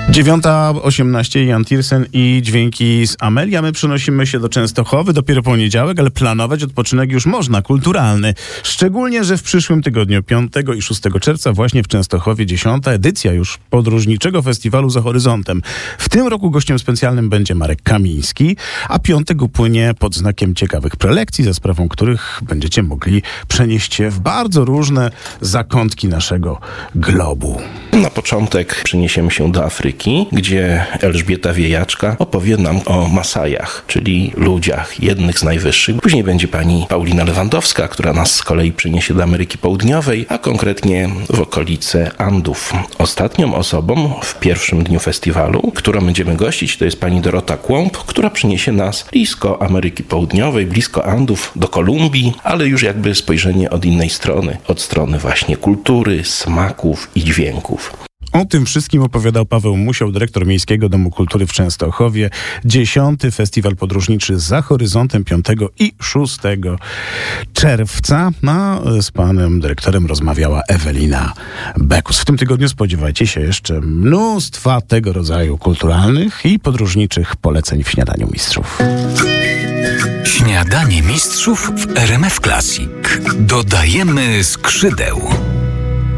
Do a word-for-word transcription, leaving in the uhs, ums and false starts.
dziewiąta osiemnaście, Jan Tiersen i dźwięki z Amelia. My przenosimy się do Częstochowy, dopiero poniedziałek, ale planować odpoczynek już można, kulturalny. Szczególnie, że w przyszłym tygodniu, piątego i szóstego czerwca, właśnie w Częstochowie dziesiąta edycja już podróżniczego festiwalu Za Horyzontem. W tym roku gościem specjalnym będzie Marek Kamiński, a piątek upłynie pod znakiem ciekawych prelekcji, za sprawą których będziecie mogli przenieść się w bardzo różne zakątki naszego globu. Na początek przeniesiemy się do Afryki, gdzie Elżbieta Wiejaczka opowie nam o Masajach, czyli ludziach, jednych z najwyższych. Później będzie pani Paulina Lewandowska, która nas z kolei przyniesie do Ameryki Południowej, a konkretnie w okolice Andów. Ostatnią osobą w pierwszym dniu festiwalu, którą będziemy gościć, to jest pani Dorota Kłąb, która przyniesie nas blisko Ameryki Południowej, blisko Andów, do Kolumbii, ale już jakby spojrzenie od innej strony, od strony właśnie kultury, smaków i dźwięków. O tym wszystkim opowiadał Paweł Musiał, dyrektor Miejskiego Domu Kultury w Częstochowie. Dziesiąty festiwal podróżniczy Za Horyzontem piątego i szóstego czerwca. A z panem dyrektorem rozmawiała Ewelina Bekus. W tym tygodniu spodziewajcie się jeszcze mnóstwa tego rodzaju kulturalnych i podróżniczych poleceń w Śniadaniu Mistrzów. Śniadanie Mistrzów w R M F Classic. Dodajemy skrzydeł.